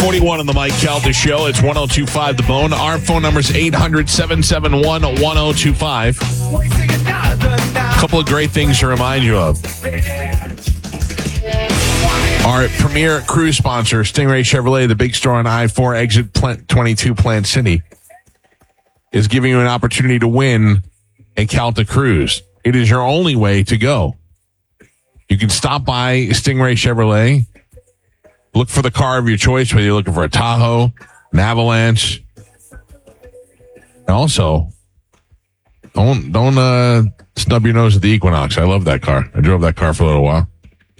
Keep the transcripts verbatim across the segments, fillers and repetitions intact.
forty-one on the Mike Calda Show. It's one oh two five The Bone. Our phone number is eight hundred, seven seven one, one oh two five. A couple of great things to remind you of. Our premier cruise sponsor, Stingray Chevrolet, the big store on I four, exit Plant twenty-two, Plant City, is giving you an opportunity to win a Calta cruise. It is your only way to go. You can stop by Stingray Chevrolet, look for the car of your choice, whether you're looking for a Tahoe, an Avalanche. And also, don't don't uh, snub your nose at the Equinox. I love that car. I drove that car for a little while.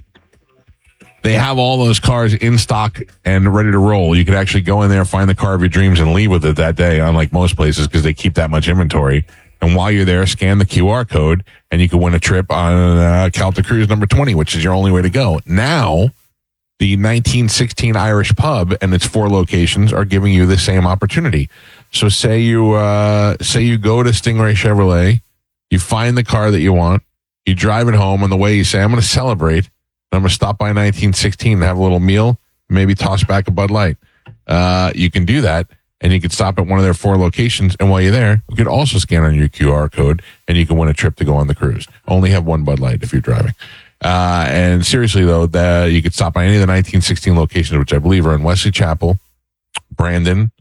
They have all those cars in stock and ready to roll. You could actually go in there, find the car of your dreams, and leave with it that day, unlike most places, because they keep that much inventory. And while you're there, scan the Q R code, and you can win a trip on uh, Calta Cruise number twenty, which is your only way to go. Now, the nineteen sixteen Irish Pub and its four locations are giving you the same opportunity. So say you uh, say you go to Stingray Chevrolet, you find the car that you want, you drive it home, on the way you say, I'm going to celebrate. I'm going to stop by nineteen sixteen and have a little meal, maybe toss back a Bud Light. Uh, you can do that, and you can stop at one of their four locations, and while you're there, you could also scan on your Q R code, and you can win a trip to go on the cruise. Only have one Bud Light if you're driving. Uh, and seriously, though, the, you could stop by any of the nineteen sixteen locations, which I believe are in Wesley Chapel, Brandon,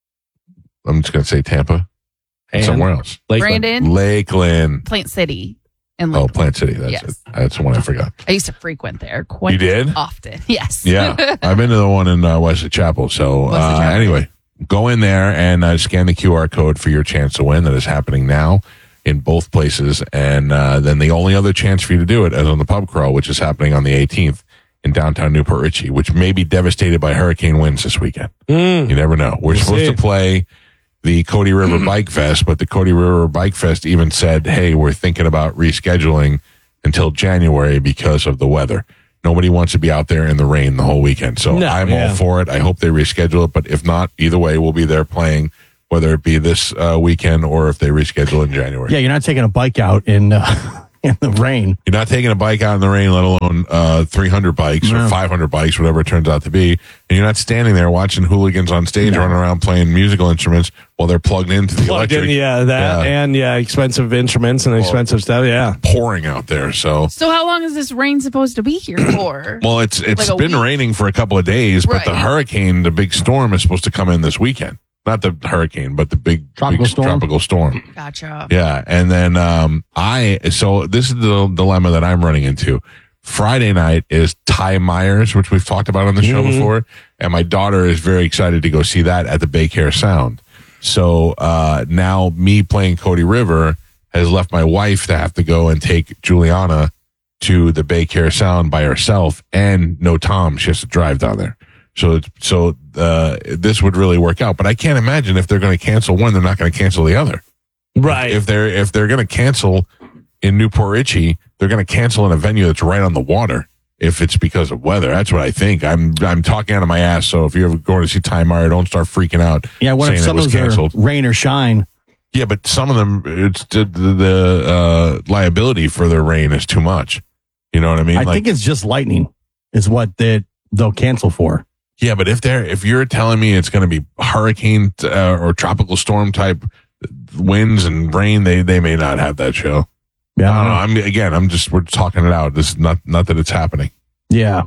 I'm just going to say Tampa, and somewhere else. Lakeland. Brandon. Lakeland. Plant City. And oh, Plant City. That's yes. it. That's the one I forgot. I used to frequent there quite you did? often. Yes. Yeah. I've been to the one in uh, Wesley Chapel. So Wesley uh, Chapel. Anyway, go in there and uh, scan the Q R code for your chance to win. That is happening now in both places. And uh, then the only other chance for you to do it is on the pub crawl, which is happening on the eighteenth in downtown Newport Richey, which may be devastated by hurricane winds this weekend. Mm. You never know. We're we'll supposed see. to play the Cody River Bike Fest, but the Cody River Bike Fest even said, hey, we're thinking about rescheduling until January because of the weather. Nobody wants to be out there in the rain the whole weekend. So no, I'm yeah. all for it. I hope they reschedule it. But if not, either way, we'll be there playing, whether it be this uh, weekend or if they reschedule in January. Yeah, you're not taking a bike out in uh, in the rain. You're not taking a bike out in the rain, let alone uh, three hundred bikes no. or five hundred bikes, whatever it turns out to be. And you're not standing there watching hooligans on stage no. running around playing musical instruments while they're plugged into the plugged electric. In, yeah, that yeah. and yeah, expensive instruments and expensive well, stuff. Yeah, pouring out there. So, so how long is this rain supposed to be here for? Well, it's it's like been week? raining for a couple of days, right. but the hurricane, the big storm, is supposed to come in this weekend. Not the hurricane, but the big tropical big storm. Tropical storm. Gotcha. Yeah, and then um, I so this is the dilemma that I'm running into. Friday night is Ty Myers, which we've talked about on the show mm-hmm. before, and my daughter is very excited to go see that at the Bay Care Sound. So uh, now me playing Cody River has left my wife to have to go and take Juliana to the Bay Care Sound by herself, and no Tom. She has to drive down there. So, so uh, this would really work out. But I can't imagine if they're going to cancel one, they're not going to cancel the other. Right. If, if they're if they're going to cancel in Newport Richey, they're going to cancel in a venue that's right on the water. If it's because of weather, that's what I think. I'm I'm talking out of my ass. So if you're ever going to see Ty Meyer, don't start freaking out. Yeah, what if some of those are rain or shine? Yeah, but some of them, it's the, the, the uh, liability for the rain is too much. You know what I mean? I like, think it's just lightning is what they, they'll cancel for. Yeah, but if they're if you're telling me it's going to be hurricane uh, or tropical storm type winds and rain, they they may not have that show. Yeah, I don't know. I'm again. I'm just we're talking it out. This is not not that it's happening. Yeah,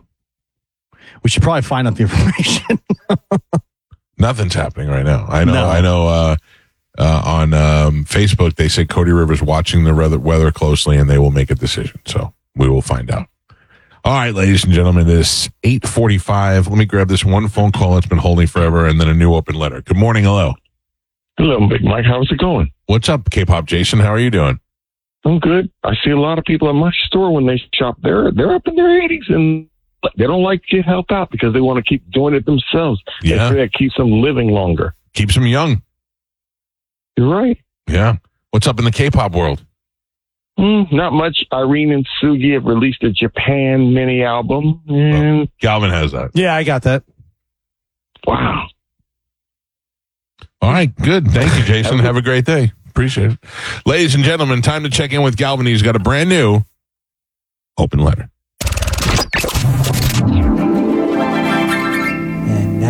we should probably find out the information. Nothing's happening right now. I know. No. I know. Uh, uh, on um, Facebook, they say Cody River's watching the weather, weather closely, and they will make a decision. So we will find out. All right, ladies and gentlemen, it is eight forty-five. Let me grab this one phone call that's been holding forever and then a new open letter. Good morning. Hello. Hello, Big Mike. How's it going? What's up, K-Pop Jason? How are you doing? I'm good. I see a lot of people at my store when they shop. They're, they're up in their eighties and they don't like to get help out because they want to keep doing it themselves. Yeah. They say that keeps them living longer. Keeps them young. You're right. Yeah. What's up in the K-pop world? Mm, not much. Irene and Sugi have released a Japan mini album. And oh, Galvin has that. Yeah, I got that. Wow. All right, good. Thank you, Jason. Have a great day. Appreciate it. Ladies and gentlemen, time to check in with Galvin. He's got a brand new open letter. And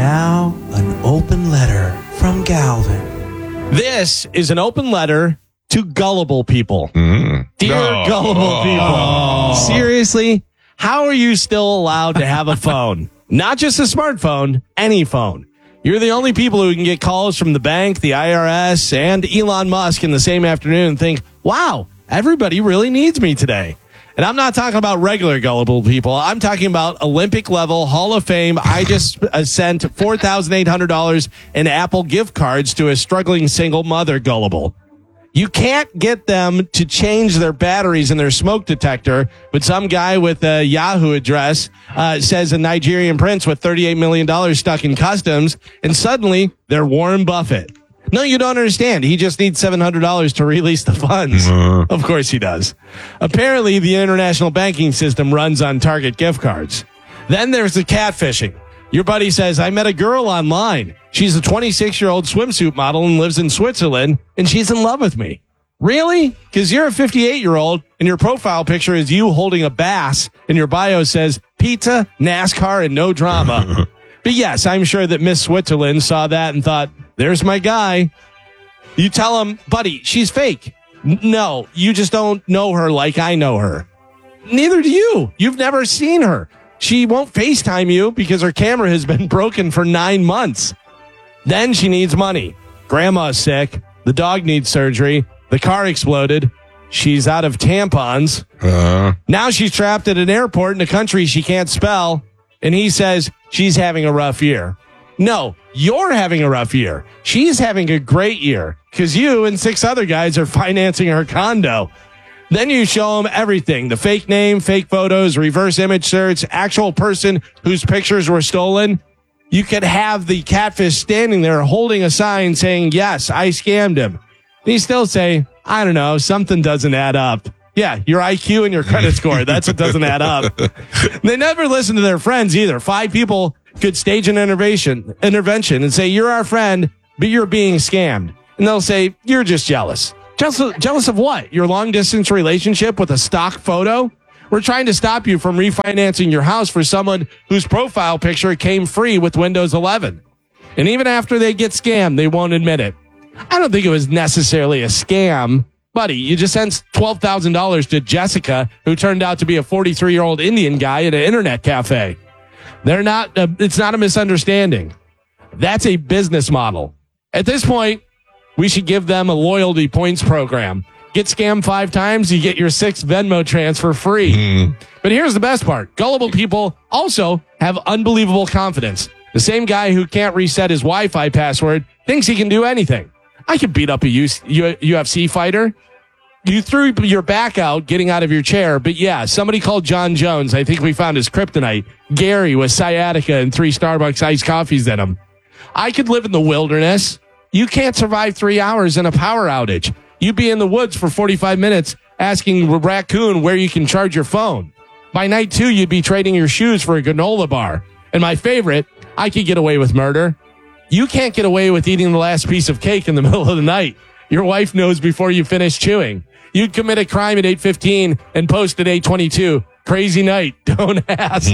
now, an open letter from Galvin. This is an open letter to gullible people. Mm. Dear No. gullible people. Oh. Seriously, how are you still allowed to have a phone? Not just a smartphone, any phone. You're the only people who can get calls from the bank, the I R S, and Elon Musk in the same afternoon and think, wow, everybody really needs me today. And I'm not talking about regular gullible people. I'm talking about Olympic level Hall of Fame. I just uh, sent four thousand eight hundred dollars in Apple gift cards to a struggling single mother gullible. You can't get them to change their batteries in their smoke detector, but some guy with a Yahoo address uh, says a Nigerian prince with thirty-eight million dollars stuck in customs, and suddenly they're Warren Buffett. No, you don't understand. He just needs seven hundred dollars to release the funds. Uh. Of course he does. Apparently, the international banking system runs on Target gift cards. Then there's the catfishing. Your buddy says, I met a girl online. She's a twenty-six-year-old swimsuit model and lives in Switzerland, and she's in love with me. Really? Because you're a fifty-eight-year-old, and your profile picture is you holding a bass, and your bio says pizza, NASCAR, and no drama. But yes, I'm sure that Miss Switzerland saw that and thought, there's my guy. You tell him, buddy, she's fake. N- No, you just don't know her like I know her. Neither do you. You've never seen her. She won't FaceTime you because her camera has been broken for nine months. Then she needs money. Grandma's sick. The dog needs surgery. The car exploded. She's out of tampons. Uh, Now she's trapped at an airport in a country she can't spell. And he says she's having a rough year. No, you're having a rough year. She's having a great year because you and six other guys are financing her condo. Then you show them everything. The fake name, fake photos, reverse image search, actual person whose pictures were stolen. You could have the catfish standing there holding a sign saying, yes, I scammed him. And you still say, I don't know, something doesn't add up. Yeah, your I Q and your credit score. That's what doesn't add up. They never listen to their friends either. Five people could stage an intervention, intervention and say, you're our friend, but you're being scammed. And they'll say, you're just jealous. Jealous, jealous of what? Your long distance relationship with a stock photo? We're trying to stop you from refinancing your house for someone whose profile picture came free with Windows eleven. And even after they get scammed, they won't admit it. I don't think it was necessarily a scam. Buddy, you just sent twelve thousand dollars to Jessica, who turned out to be a forty-three-year-old Indian guy at an internet cafe. They're not, uh, it's not a misunderstanding. That's a business model. At this point, we should give them a loyalty points program. Get scammed five times, you get your sixth Venmo transfer free. mm, But here's the best part. Gullible people also have unbelievable confidence. The same guy who can't reset his Wi-Fi password thinks he can do anything. I could beat up a U F C fighter. You threw your back out getting out of your chair, but yeah, somebody called John Jones. I think we found his kryptonite. Gary with sciatica and three Starbucks iced coffees in him. I could live in the wilderness. You can't survive three hours in a power outage. You'd be in the woods for forty-five minutes asking a raccoon where you can charge your phone. By night two, you'd be trading your shoes for a granola bar. And my favorite, I could get away with murder. You can't get away with eating the last piece of cake in the middle of the night. Your wife knows before you finish chewing. You'd commit a crime at eight fifteen and post at eight twenty-two. Crazy night. Don't ask.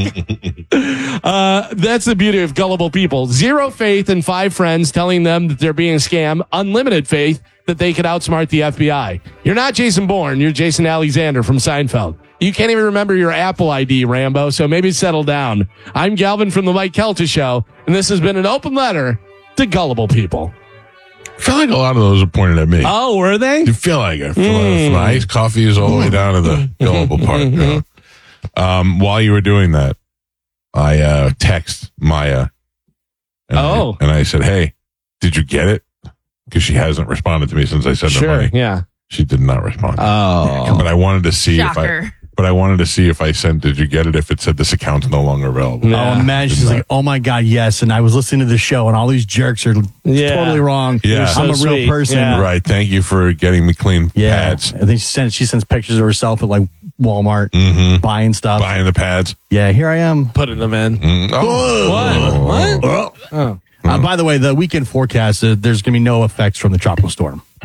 uh, that's the beauty of gullible people. Zero faith in five friends telling them that they're being scammed. Unlimited faith that they could outsmart the F B I. You're not Jason Bourne. You're Jason Alexander from Seinfeld. You can't even remember your Apple I D, Rambo, so maybe settle down. I'm Galvin from the Mike Kelta Show, and this has been an open letter to gullible people. I feel like a lot of those are pointed at me. Oh, were they? You feel like it. From, mm. from the iced coffee is all the way down to the gullible part. You know? Um, while you were doing that, I uh, text Maya. And oh. I, and I said, hey, did you get it? Because she hasn't responded to me since I sent sure, the money. Yeah. She did not respond. Oh. But I wanted to see Shocker. if I... But I wanted to see if I sent, did you get it? If it said this account's no longer available. Yeah. Oh, imagine she's like, oh my God, yes. And I was listening to the show and all these jerks are yeah. totally wrong. Yeah. I'm so a real sweet. person. Yeah. Right. Thank you for getting me clean Yeah. pads. I think she sends, she sends pictures of herself at like Walmart Mm-hmm. buying stuff. Buying the pads. Yeah, here I am. Putting them in. Mm. Oh. What? What? Oh. Uh, by the way, the weekend forecast, uh, there's going to be no effects from the tropical storm.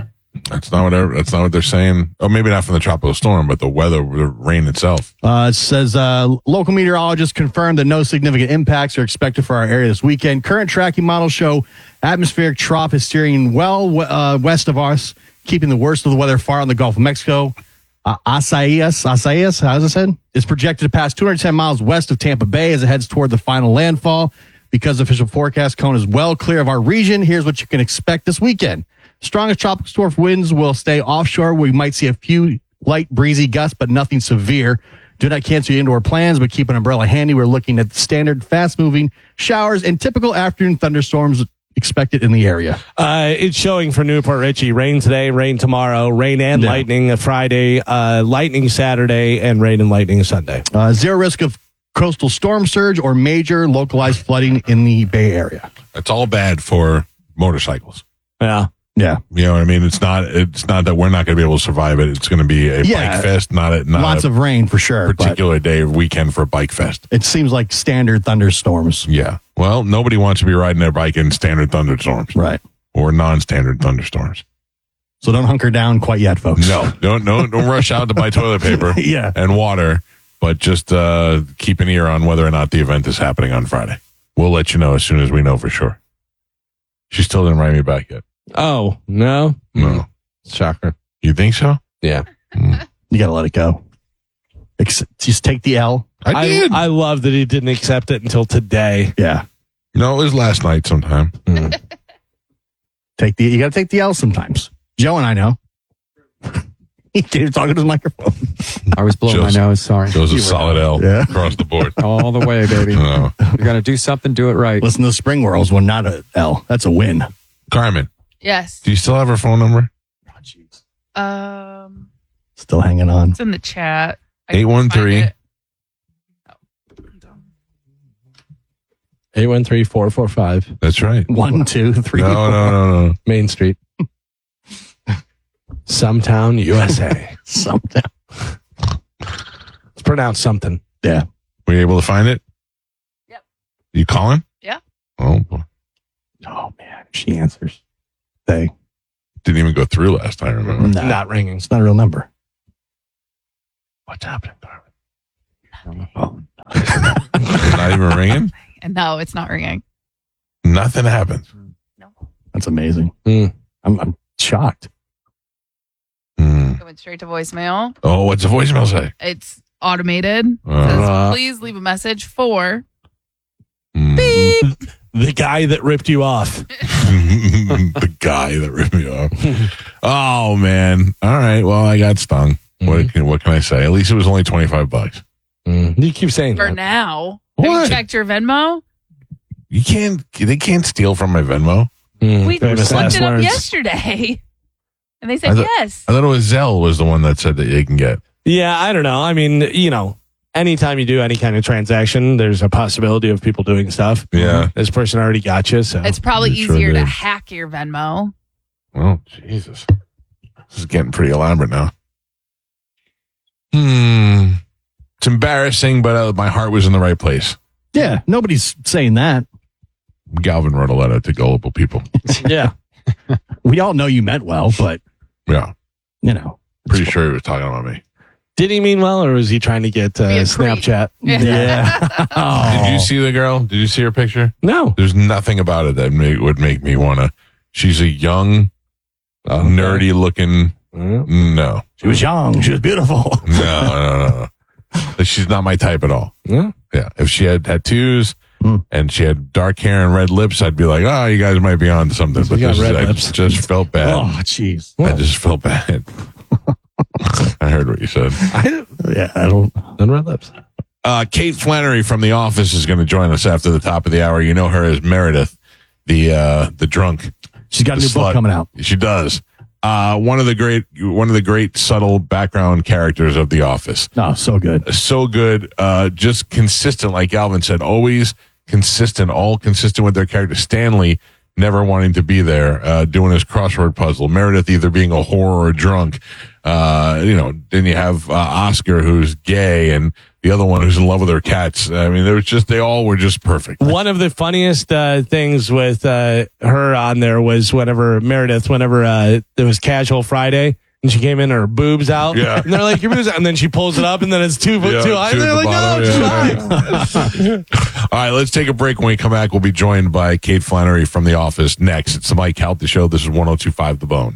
That's not what they're- that's not what they're saying. Oh, maybe not from the tropical storm, but the weather, the rain itself. Uh, it says uh, local meteorologists confirmed that no significant impacts are expected for our area this weekend. Current tracking models show atmospheric trough is steering well uh, west of us, keeping the worst of the weather far on the Gulf of Mexico. Uh, Isaias, Isaias, how's it said? Is projected to pass two hundred ten miles west of Tampa Bay as it heads toward the final landfall. Because the official forecast cone is well clear of our region, here's what you can expect this weekend. Strongest tropical storm winds will stay offshore. We might see a few light breezy gusts, but nothing severe. Do not cancel your indoor plans, but keep an umbrella handy. We're looking at the standard fast-moving showers and typical afternoon thunderstorms expected in the area. Uh, it's showing for Newport Richie. Rain today, rain tomorrow, rain and Yeah. lightning a Friday, uh, lightning Saturday, and rain and lightning Sunday. Uh, zero risk of coastal storm surge or major localized flooding in the Bay Area. It's all bad for motorcycles. Yeah. Yeah. You know what I mean? It's not. It's not that we're not going to be able to survive it. It's going to be a Yeah. bike fest, not a not Lots a of rain for sure. But particular day or weekend for a bike fest. it seems like standard thunderstorms. Yeah. Well, nobody wants to be riding their bike in standard thunderstorms Right. or non-standard thunderstorms. So don't hunker down quite yet, folks. No, don't don't don't rush out to buy toilet paper Yeah. and water, but just uh, keep an ear on whether or not the event is happening on Friday. We'll let you know as soon as we know for sure. She still didn't write me back yet. Oh, no? No. Shocker. You think so? Yeah. You got to let it go. Ex- just take the L. I I, did. I love that he didn't accept it until today. Yeah. no, it was last night sometime. Take the, you got to take the L sometimes. Joe and I know. He was talking to his microphone. I was blowing Joe's- my nose. Sorry. It was a solid L Yeah. across the board. All the way, baby. No. You're going to do something, do it right. Listen to the Spring Whirls one, not a L. That's a win. Carmen, Yes. do you still have her phone number? Um, Still hanging on. it's in the chat. I eight one three. find it. eight one three, four four five That's right. One, two, three. No, four. no, no, no. Main Street. Sometown, U S A. Something. It's pronounced something. Yeah. Were you able to find it? Yep. You calling? Yeah. Oh, boy. Oh, man. She answers. They. Didn't even go through last time, remember? No, Not ringing. it's not a real number. What's happening, Carmen? Oh. Not even ringing? And no, it's not ringing. Nothing happens. That's amazing. Hmm. I'm, I'm shocked. Hmm. Going straight to voicemail. Oh, what's the voicemail say? It's automated. It Uh, says, please leave a message for Hmm. The guy that ripped you off. The guy that ripped me off. Oh, man. All right. Well, I got stung. What, can, what can I say? At least it was only twenty-five bucks. Mm. You keep saying for that. now. Have What? you checked your Venmo? You can't, they can't steal from my Venmo. Mm. We Famous looked last it up words. yesterday. And they said I thought- yes. I thought it was Zelle was the one that said that they can get. Yeah, I don't know. I mean, you know, anytime you do any kind of transaction, there's a possibility of people doing stuff. Yeah. This person already got you, so. It's probably I'm sure easier it to is. hack your Venmo. Oh, Jesus. This is getting pretty elaborate now. Hmm. It's embarrassing, but uh, my heart was in the right place. Yeah. Nobody's saying that. Galvin wrote a letter to gullible people. yeah. We all know you meant well, but, Yeah. you know. Pretty sure he was talking about me. Did he mean well, or was he trying to get uh, Be a creep. Snapchat? Yeah. Oh. Did you see the girl? Did you see her picture? No. There's nothing about it that may, would make me want to. She's a young, nerdy looking. Mm. No. She was young. She was beautiful. No, no, no, no. She's not my type at all. Yeah. Yeah. If she had tattoos Hmm. and she had dark hair and red lips, I'd be like, oh, you guys might be on to something. But got this, red I lips. just felt bad. Oh, jeez. I just felt bad. I heard what you said. I don't. Yeah, I don't. On red lips. Uh, Kate Flannery from The Office is going to join us after the top of the hour. You know her as Meredith, the uh, the drunk. She's got a The new book slut. coming out. She does. Uh, one of the great, one of the great subtle background characters of The Office. Oh, so good. So good, uh, just consistent, like Alvin said, always consistent, all consistent with their character. Stanley never wanting to be there, uh, doing his crossword puzzle. Meredith either being a whore or a drunk. Uh, you know, then you have uh, Oscar, who's gay, and the other one who's in love with her cats. I mean, they were just they all were just perfect. One of the funniest uh, things with uh, her on there was whenever Meredith, whenever uh, there was Casual Friday. And she came in, her boobs out. Yeah. And they're like, your boobs out. And then she pulls it up, and then it's two, Yeah, two high. two And at they're the like, bottom, no, yeah. it's fine. All right, let's take a break. When we come back, we'll be joined by Kate Flannery from The Office next. It's the Mike Calta Show. This is one oh two point five The Bone.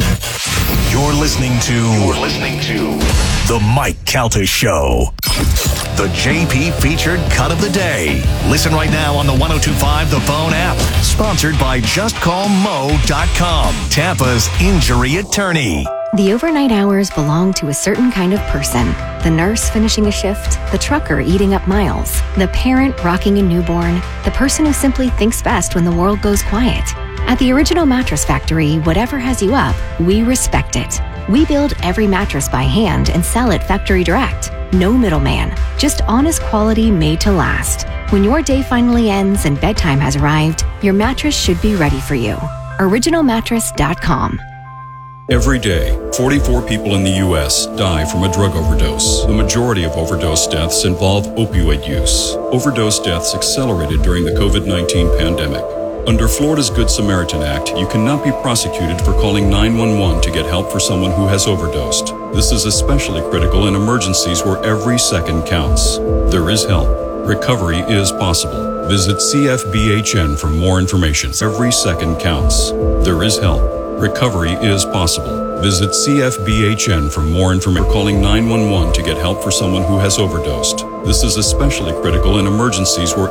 You're listening to You're listening to The Mike Calta Show. The J P featured cut of the day. Listen right now on the one oh two point five The Bone app. Sponsored by just call mo dot com, Tampa's injury attorney. The overnight hours belong to a certain kind of person. The nurse finishing a shift, the trucker eating up miles, the parent rocking a newborn, the person who simply thinks best when the world goes quiet. At the Original Mattress Factory, whatever has you up, we respect it. We build every mattress by hand and sell it factory direct. No middleman, just honest quality made to last. When your day finally ends and bedtime has arrived, your mattress should be ready for you. original mattress dot com. Every day, forty-four people in the U S die from a drug overdose. The majority of overdose deaths involve opioid use. Overdose deaths accelerated during the COVID nineteen pandemic. Under Florida's Good Samaritan Act, you cannot be prosecuted for calling nine one one to get help for someone who has overdosed. This is especially critical in emergencies where every second counts. There is help. Recovery is possible. Visit C F B H N for more information. Every second counts. There is help. Recovery is possible. Visit C F B H N for more information. Calling nine one one to get help for someone who has overdosed. This is especially critical in emergencies where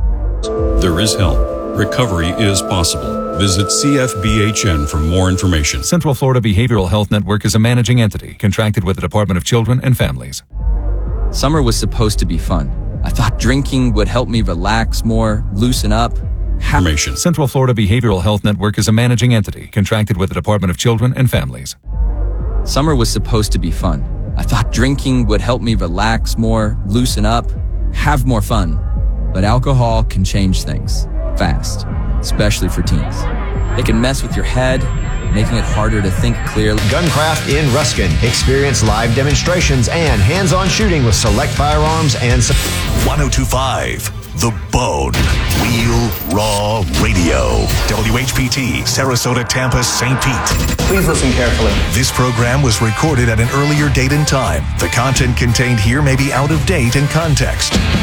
there is help. Recovery is possible. Visit C F B H N for more information. Central Florida Behavioral Health Network is a managing entity contracted with the Department of Children and Families. Summer was supposed to be fun. I thought drinking would help me relax more, loosen up. Information. Central Florida Behavioral Health Network is a managing entity contracted with the Department of Children and Families. Summer was supposed to be fun. I thought drinking would help me relax more, loosen up, have more fun. But alcohol can change things fast, especially for teens. It can mess with your head, making it harder to think clearly. Guncraft in Ruskin. Experience live demonstrations and hands-on shooting with select firearms and... one oh two point five The Bone. Real Raw Radio. W H P T, Sarasota, Tampa, Saint Pete. Please listen carefully. This program was recorded at an earlier date and time. The content contained here may be out of date in context.